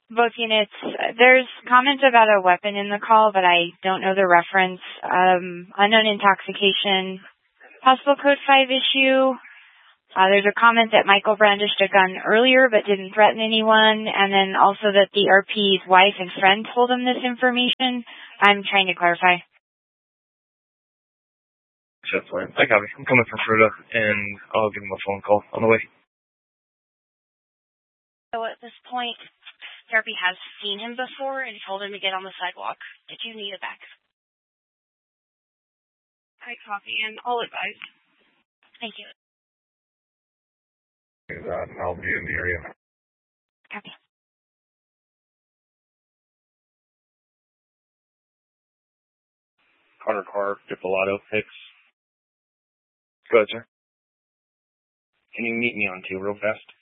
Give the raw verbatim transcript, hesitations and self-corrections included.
Both units. There's comments about a weapon in the call, but I don't know the reference. Um, unknown intoxication, possible code five issue. Uh, there's a comment that Michael brandished a gun earlier but didn't threaten anyone, and then also that the R P's wife and friend told him this information. I'm trying to clarify. That's fine. I got it. I'm coming from Fruta, and I'll give him a phone call on the way. So at this point, Therapy has seen him before and told him to get on the sidewalk. Did you need a backup? I copy, and I'll advise. Thank you. That, I'll be in the area. Copy. Carter Car, Dipolato, Hicks. Go ahead, sir. Can you meet me on two real fast?